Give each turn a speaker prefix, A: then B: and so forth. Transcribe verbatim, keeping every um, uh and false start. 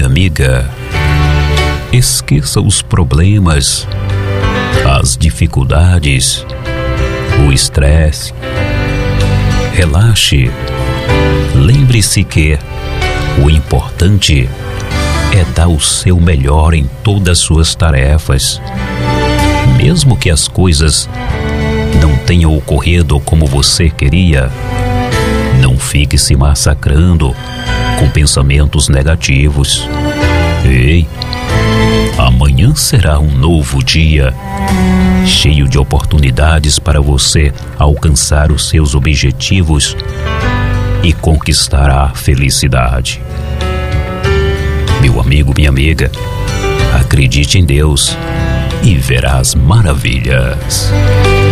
A: minha amiga, esqueça os problemas, as dificuldades, o estresse. Relaxe. Lembre-se que o importante é dar o seu melhor em todas as suas tarefas. Mesmo que as coisas não tenham ocorrido como você queria, não fique se massacrando com pensamentos negativos. Ei, amanhã será um novo dia, cheio de oportunidades para você alcançar os seus objetivos e conquistar a felicidade. Meu amigo, minha amiga, acredite em Deus e verás maravilhas.